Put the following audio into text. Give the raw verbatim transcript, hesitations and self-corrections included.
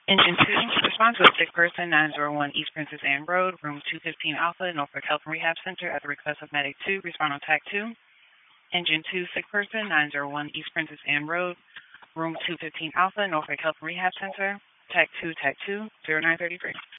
Engine two, response to a sick person, nine zero one East Princess Anne Road, room two fifteen Alpha, Norfolk Health and Rehab Center, at the request of Medic two, respond on TAC two. Engine two, sick person, nine zero one East Princess Anne Road, room two fifteen Alpha, Norfolk Health and Rehab Center, TAC two, TAC two, zero nine three three.